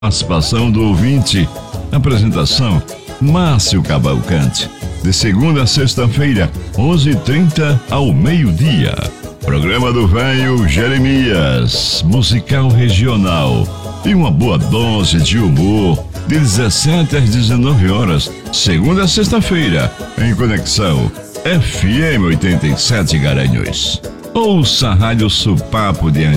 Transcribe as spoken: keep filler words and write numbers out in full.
Participação do ouvinte. Apresentação: Márcio Cavalcante. De segunda a sexta-feira, onze e trinta ao meio-dia. Programa do Velho Jeremias, musical regional. E uma boa dose de humor, de dezessete às dezenove horas, segunda a sexta-feira, em Conexão F M oitenta e sete Garanhuns. Ouça a Rádio Supapo de